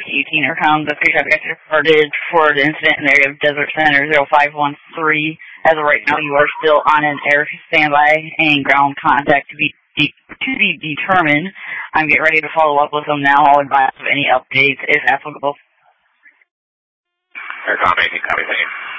ET intercom. The three traffic accidents reported for the incident in the area of Desert Center 0513. As of right now, you are still on an air standby and ground contact to be determined. I'm getting ready to follow up with them now. I'll advise of any updates if applicable. Air Comm 18, copy, thank you.